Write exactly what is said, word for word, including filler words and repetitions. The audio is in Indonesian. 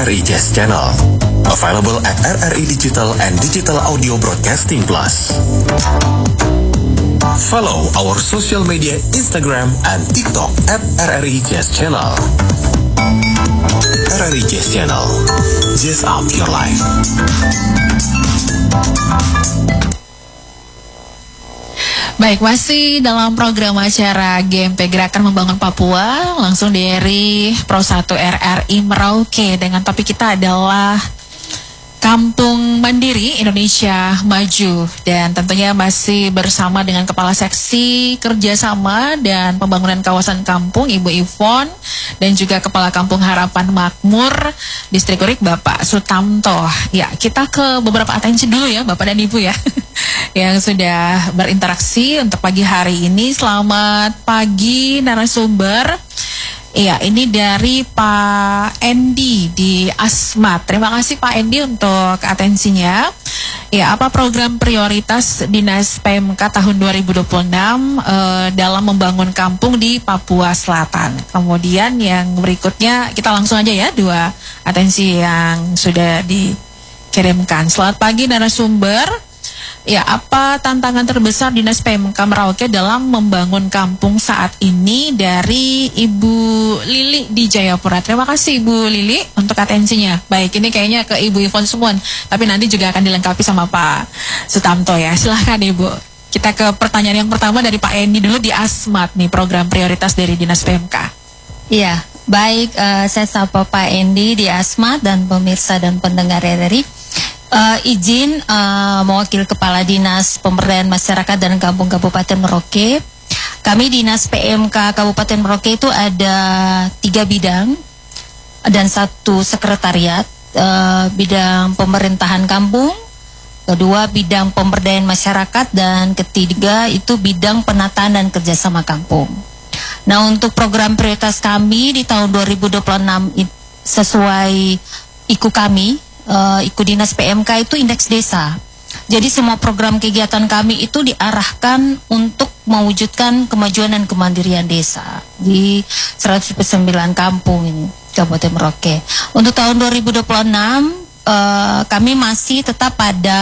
R R I Jazz Channel. Available at R R I Digital and Digital Audio Broadcasting Plus. Follow our social media Instagram and TikTok at R R I Jazz Channel. R R I Jazz Channel. Jazz up your life. Baik, masih dalam program acara G M P Gerakan Membangun Papua, langsung dari Pro satu R R I Merauke, dengan topik kita adalah Kampung Mandiri Indonesia Maju, dan tentunya masih bersama dengan Kepala Seksi Kerjasama dan Pembangunan Kawasan Kampung Ibu Ivon, dan juga Kepala Kampung Harapan Makmur Distrik Urik Bapak Sutamto. Ya, kita ke beberapa atensi dulu ya Bapak dan Ibu ya yang sudah berinteraksi untuk pagi hari ini. Selamat pagi narasumber. Iya, ini dari Pak Endi di Asmat. Terima kasih Pak Endi untuk atensinya. Ya, apa program prioritas Dinas P M K tahun dua ribu dua puluh enam eh, dalam membangun kampung di Papua Selatan. Kemudian yang berikutnya kita langsung aja ya, dua atensi yang sudah dikirimkan. Selamat pagi narasumber. Ya, apa tantangan terbesar Dinas P M K Merauke dalam membangun kampung saat ini? Dari Ibu Lili di Jayapura. Terima kasih Ibu Lili untuk atensinya. Baik, ini kayaknya ke Ibu Ivon semua, tapi nanti juga akan dilengkapi sama Pak Sutamto ya. Silahkan Ibu. Kita ke pertanyaan yang pertama dari Pak Endi dulu di Asmat nih, program prioritas dari Dinas P M K. Iya, baik, uh, saya sapa Pak Endi di Asmat dan pemirsa dan pendengar R R I. Uh, izin uh, mewakil Kepala Dinas Pemberdayaan Masyarakat dan Kampung Kabupaten Merauke. Kami Dinas P M K Kabupaten Merauke itu ada tiga bidang dan satu sekretariat. Uh, bidang pemerintahan kampung, kedua bidang pemberdayaan masyarakat, dan ketiga itu bidang penataan dan kerjasama kampung. Nah, untuk program prioritas kami di tahun dua ribu dua puluh enam sesuai I K U kami, Uh, I K U Dinas P M K itu indeks desa. Jadi semua program kegiatan kami itu diarahkan untuk mewujudkan kemajuan dan kemandirian desa di seratus sembilan kampung ini Kabupaten Merauke. Untuk tahun dua ribu dua puluh enam uh, kami masih tetap pada